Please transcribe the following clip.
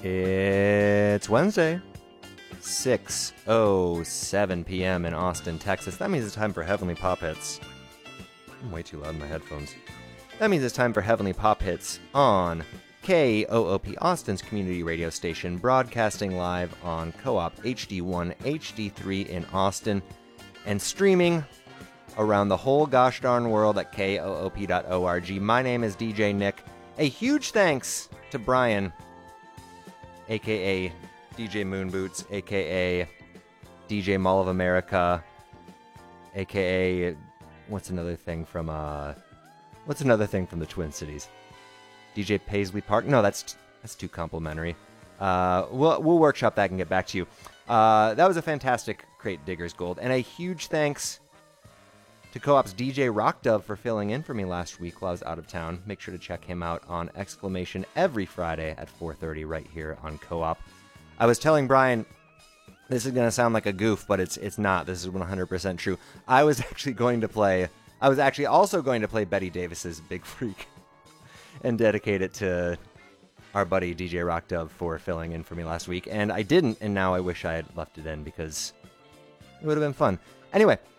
It's Wednesday, 6:07 p.m. in Austin, Texas. That means it's time for Heavenly Pop Hits. I'm way too loud in my headphones. That means it's time for Heavenly Pop Hits on KOOP, Austin's community radio station, broadcasting live on Co-op HD1, HD3 in Austin, and streaming around the whole gosh darn world at koop.org. My name is DJ Nick. A huge thanks to Brian, a.k.a. DJ Moonboots, a.k.a. DJ Mall of America, a.k.a. what's another thing from the Twin Cities? DJ Paisley Park? No, that's too complimentary. We'll workshop that and get back to you. That was a fantastic Crate Diggers Gold, and a huge thanks to Co-op's DJ Rockdove for filling in for me last week while I was out of town. Make sure to check him out on Exclamation every Friday at 4:30 right here on Co-op. I was telling Brian, this is going to sound like a goof, but it's not. This is 100% true. I was actually also going to play Betty Davis's Big Freak and dedicate it to our buddy DJ Rockdove for filling in for me last week. And I didn't, and now I wish I had left it in because it would have been fun. Anyway,